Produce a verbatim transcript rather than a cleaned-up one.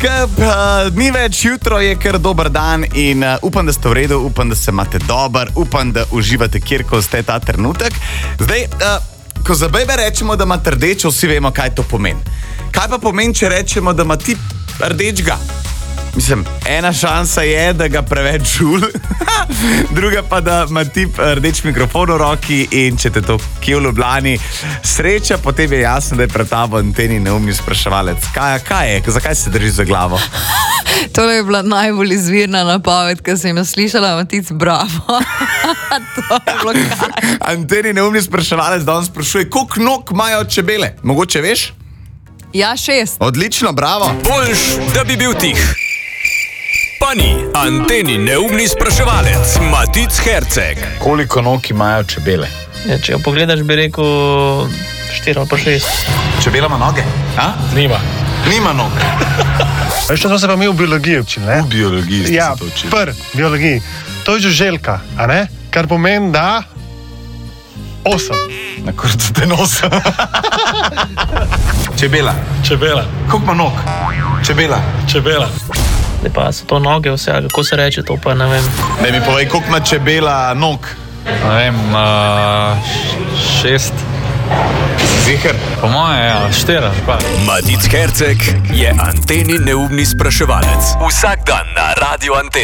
skrb, uh, ni več, jutro je kar dober dan in uh, upam, da ste v redu, upam, da se imate dober, upam, da uživate kjerkoli ste ta trenutek. Zdaj, uh, ko za bebe rečemo, da imate rdečo, vsi vemo, kaj to pomeni. Kaj pa pomeni, če rečemo, da ima ti rdečega? Mislim, ena šansa je, da ga preveč žul, druga pa, da ima tip rdeč mikrofon v roki in če te to kje v Ljubljani sreča, potem je jasno, da je pred tabo Anteni neumni spraševalec. Kaj, kaj je? Zakaj se drži za glavo? Tole je bila najbolj izvirna napoved, ki sem jo slišala, Matic, bravo. To je bilo kaj. Anteni neumni spraševalec danes sprašuje, koliko nog imajo čebele? Mogoče veš? Ja, šest. Odlično, bravo. Boljš, da bi bil tih. Pa ni Anteni neumni spraševalec, Matic Herceg. Koliko nog imajo čebele? Ja, če jo pogledaš, bi rekel štiri ali pa šest. Čebela ima noge? A? Nima. Nima nog. Veš, to se pa mi v biologiji učili, ne? V biologiji ste ja, se to učili. Pr, biologiji. To je žuželka, a ne? Kar pomeni, da osem. Na kurcu te nosa. Čebela. Čebela. Koliko ima nog? Čebela. Čebela. Ne pa so to noge vse, kako se reče, to pa ne vem. Da mi povej, koliko ima čebela nog? Ne vem, uh, šest. Ziher? Po moje, ja, štiri. Matic Herceg je Anteni neumni spraševalec. Vsak dan na Radio Antena.